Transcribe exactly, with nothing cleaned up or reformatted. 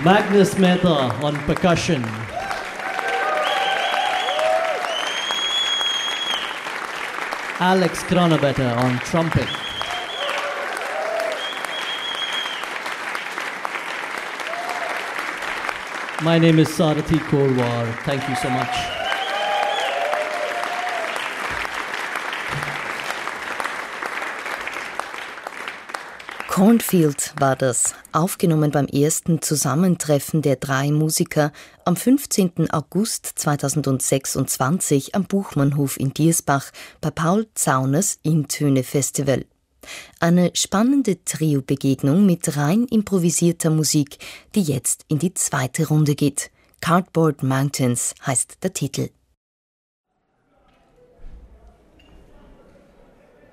Magnus Mehta on percussion. Alex Kronabetter on trumpet. My name is Sarathi Korwar. Thank you so much. Cornfield war das, aufgenommen beim ersten Zusammentreffen der drei Musiker am fünfzehnten August zweitausendsechsundzwanzig am Buchmannhof in Diersbach bei Paul Zauners Intöne Festival. Eine spannende Trio-Begegnung mit rein improvisierter Musik, die jetzt in die zweite Runde geht. Cardboard Mountains heißt der Titel.